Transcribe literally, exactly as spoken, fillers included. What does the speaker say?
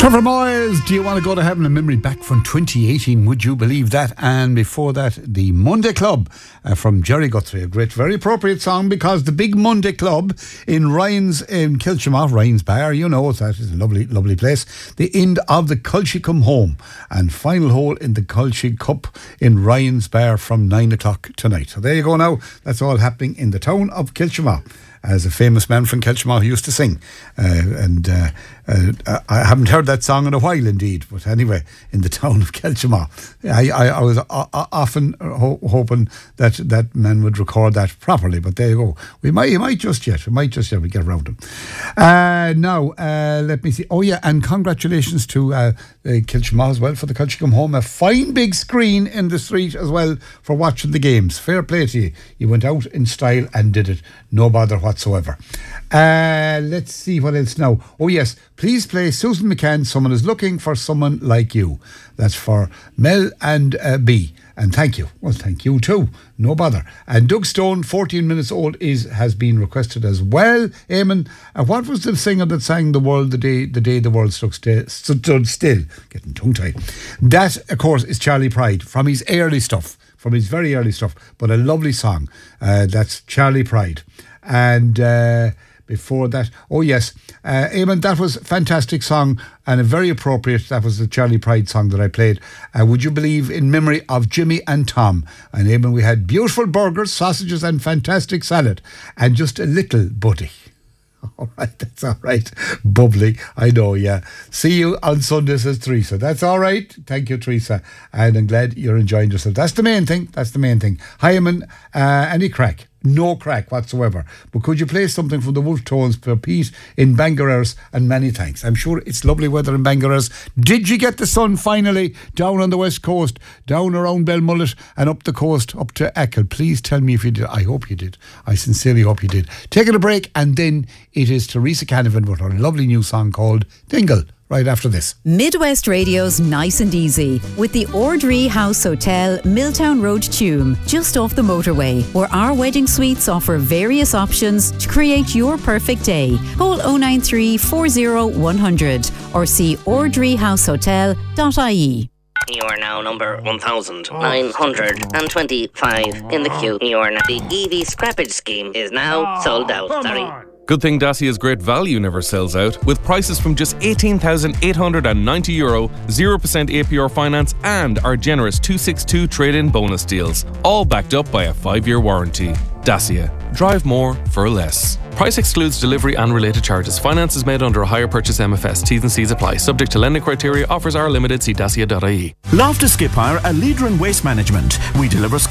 Trevor Moyles, Do You Want to Go to Heaven? A memory back from twenty eighteen, would you believe that? And before that, the Monday Club uh, from Jerry Guthrie, a great, very appropriate song, because the big Monday Club in Ryan's, in Kilchimoff, Ryan's Bar, you know, that is a lovely, lovely place. The end of the Culchie Come Home and final hole in the Culchie Cup in Ryan's Bar from nine o'clock tonight. So there you go now. That's all happening in the town of Kilchimoff, as a famous man from Kilchimoff used to sing. Uh, and uh, uh, I haven't heard that song in a while, indeed. But anyway, in the town of Kilchimoff, I, I, I was o- often ho- hoping that that man would record that properly. But there you go. We might, we might just yet. We might just yet. We get around him. Uh, now, uh, let me see. Oh yeah, and congratulations to uh, uh, Kilchimoff as well for the Culchie Come Home. A fine big screen in the street as well for watching the games. Fair play to you. You went out in style and did it. No bother whatsoever. Uh, let's see what else now. Oh yes, please play Susan McCann, Someone Is Looking for Someone Like You. That's for Mel and uh, B. And thank you. Well, thank you too. No bother. And Doug Stone, fourteen minutes old, is has been requested as well. Eamon, uh, what was the singer that sang "The World the Day the Day the World Stood Still"? Stood still. Getting tongue tied. That, of course, is Charlie Pride from his early stuff. From his very early stuff, but a lovely song. Uh, that's Charlie Pride. And uh, before that, oh yes, uh, Eamon, that was a fantastic song and a very appropriate. That was the Charlie Pride song that I played. Uh, would you believe, in memory of Jimmy and Tom. And Eamon, we had beautiful burgers, sausages and fantastic salad and just a little buddy. All right, that's all right. Bubbly, I know, yeah. See you on Sunday, says Teresa. That's all right. Thank you, Teresa. And I'm glad you're enjoying yourself. That's the main thing. That's the main thing. Hi, Eamon. Uh, any crack? No crack whatsoever. But could you play something from the Wolf Tones for Pete in Bangerers? And many thanks. I'm sure it's lovely weather in Bangerers. Did you get the sun finally down on the west coast, down around Belmullet and up the coast, up to Achill? Please tell me if you did. I hope you did. I sincerely hope you did. Taking a break, and then it is Teresa Canavan with her lovely new song called Dingle. Right after this. Midwest Radio's Nice and Easy with the Ordree House Hotel, Milltown Road, Tuam, just off the motorway, where our wedding suites offer various options to create your perfect day. Call oh nine three, four oh, one hundred or see ordree house hotel dot I E. You are now number one thousand nine hundred twenty-five in the queue. You are now. The E V scrappage scheme is now sold out. Sorry. Good thing Dacia's great value never sells out, with prices from just eighteen thousand eight hundred ninety euro, zero percent A P R finance and our generous two sixty-two trade-in bonus deals, all backed up by a five-year warranty. Dacia. Drive more for less. Price excludes delivery and related charges. Finance is made under a hire purchase M F S. T's and C's apply. Subject to lending criteria. Offers are limited. See dacia dot I E. Loftus Skip Hire, a leader in waste management. We deliver